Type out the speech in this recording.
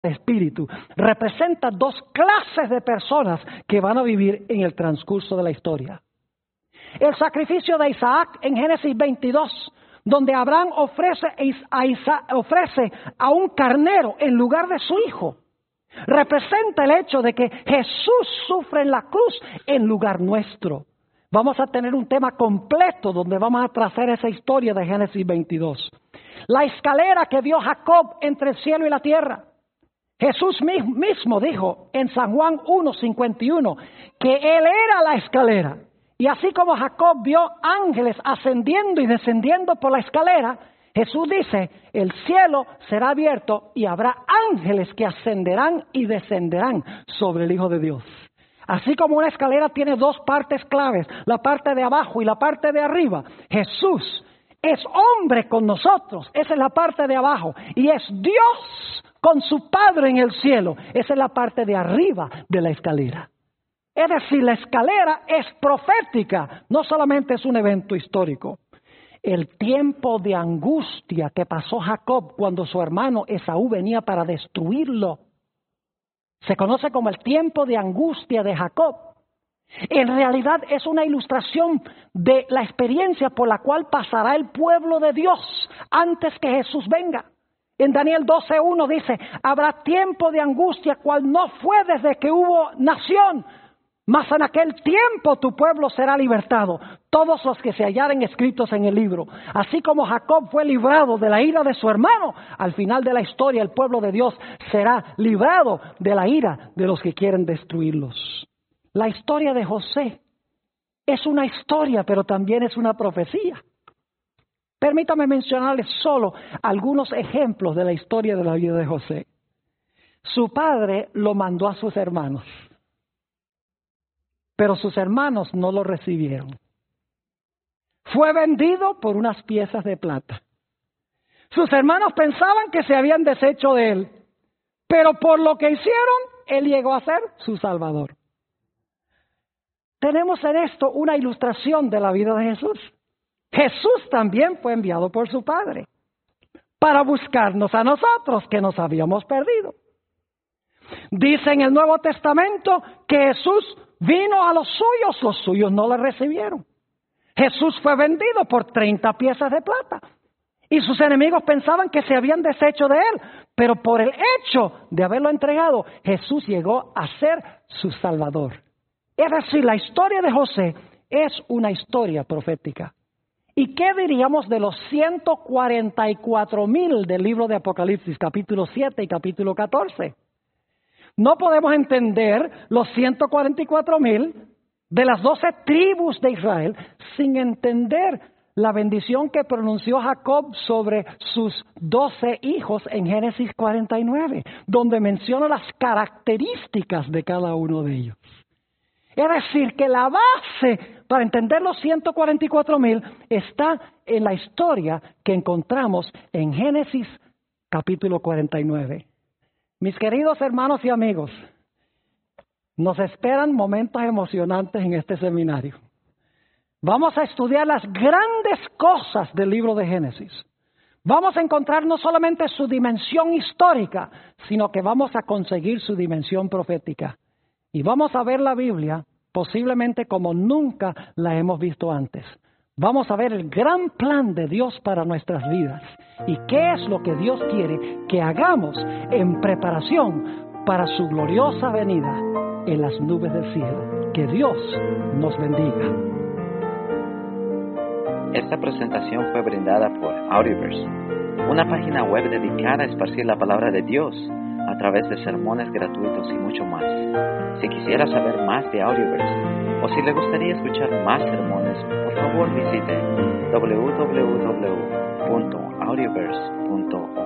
espíritu representa dos clases de personas que van a vivir en el transcurso de la historia. El sacrificio de Isaac en Génesis 22, donde Abraham ofrece a un carnero en lugar de su hijo, representa el hecho de que Jesús sufre en la cruz en lugar nuestro. Vamos a tener un tema completo donde vamos a trazar esa historia de Génesis 22. La escalera que dio Jacob entre el cielo y la tierra. Jesús mismo dijo en San Juan 1:51 que Él era la escalera. Y así como Jacob vio ángeles ascendiendo y descendiendo por la escalera, Jesús dice, el cielo será abierto y habrá ángeles que ascenderán y descenderán sobre el Hijo de Dios. Así como una escalera tiene dos partes claves, la parte de abajo y la parte de arriba, Jesús es hombre con nosotros, esa es la parte de abajo, y es Dios con su Padre en el cielo, esa es la parte de arriba de la escalera. Es decir, la escalera es profética, no solamente es un evento histórico. El tiempo de angustia que pasó Jacob cuando su hermano Esaú venía para destruirlo, se conoce como el tiempo de angustia de Jacob. En realidad es una ilustración de la experiencia por la cual pasará el pueblo de Dios antes que Jesús venga. En Daniel 12:1 dice, habrá tiempo de angustia cual no fue desde que hubo nación, mas en aquel tiempo tu pueblo será libertado, todos los que se hallaren escritos en el libro. Así como Jacob fue librado de la ira de su hermano, al final de la historia el pueblo de Dios será librado de la ira de los que quieren destruirlos. La historia de José es una historia, pero también es una profecía. Permítame mencionarles solo algunos ejemplos de la historia de la vida de José. Su padre lo mandó a sus hermanos, pero sus hermanos no lo recibieron. Fue vendido por unas piezas de plata. Sus hermanos pensaban que se habían deshecho de él, pero por lo que hicieron, él llegó a ser su Salvador. Tenemos en esto una ilustración de la vida de Jesús. Jesús también fue enviado por su Padre para buscarnos a nosotros que nos habíamos perdido. Dice en el Nuevo Testamento que Jesús vino a los suyos no le recibieron. Jesús fue vendido por 30 piezas de plata y sus enemigos pensaban que se habían deshecho de él, pero por el hecho de haberlo entregado, Jesús llegó a ser su Salvador. Es decir, la historia de José es una historia profética. ¿Y qué diríamos de los 144,000 del libro de Apocalipsis, capítulo 7 y capítulo 14? No podemos entender los 144,000 de las 12 tribus de Israel sin entender la bendición que pronunció Jacob sobre sus 12 hijos en Génesis 49, donde menciona las características de cada uno de ellos. Es decir, que la base para entender los 144,000 está en la historia que encontramos en Génesis capítulo 49. Mis queridos hermanos y amigos, nos esperan momentos emocionantes en este seminario. Vamos a estudiar las grandes cosas del libro de Génesis. Vamos a encontrar no solamente su dimensión histórica, sino que vamos a conseguir su dimensión profética. Y vamos a ver la Biblia posiblemente como nunca la hemos visto antes. Vamos a ver el gran plan de Dios para nuestras vidas y qué es lo que Dios quiere que hagamos en preparación para su gloriosa venida en las nubes del cielo. Que Dios nos bendiga. Esta presentación fue brindada por Audioverse, una página web dedicada a esparcir la palabra de Dios a través de sermones gratuitos y mucho más. Si quisiera saber más de Audioverse o si le gustaría escuchar más sermones, por favor visite www.audioverse.org.